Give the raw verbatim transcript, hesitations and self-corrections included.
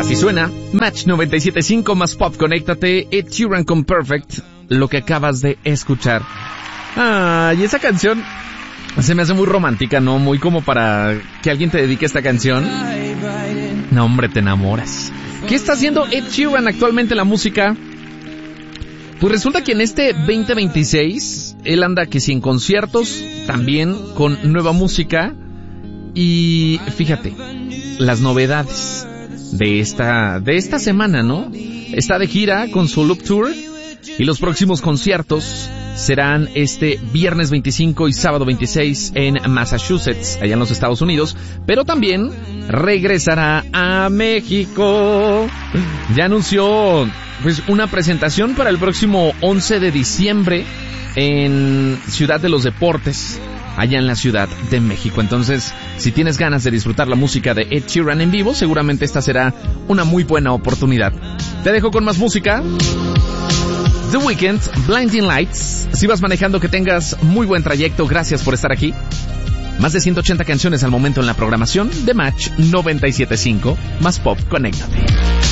Así suena Match noventa y siete punto cinco más pop, conéctate, Ed Sheeran con Perfect, lo que acabas de escuchar. Ah, y esa canción se me hace muy romántica, ¿no? Muy como para que alguien te dedique esta canción. No, hombre, te enamoras. ¿Qué está haciendo Ed Sheeran actualmente en la música? Pues resulta que en este veinte veintiséis, él anda que si en conciertos, también con nueva música. Y fíjate, las novedades de esta, de esta semana, ¿no? Está de gira con su Loop Tour y los próximos conciertos serán este viernes veinticinco y sábado veintiséis en Massachusetts, allá en los Estados Unidos, pero también regresará a México. Ya anunció pues una presentación para el próximo once de diciembre en Ciudad de los Deportes, allá en la Ciudad de México. Entonces, si tienes ganas de disfrutar la música de Ed Sheeran en vivo, seguramente esta será una muy buena oportunidad. Te dejo con más música. The Weeknd, Blinding Lights. Si vas manejando, que tengas muy buen trayecto. Gracias por estar aquí. Más de ciento ochenta canciones al momento en la programación de Match noventa y siete punto cinco más pop, conéctate.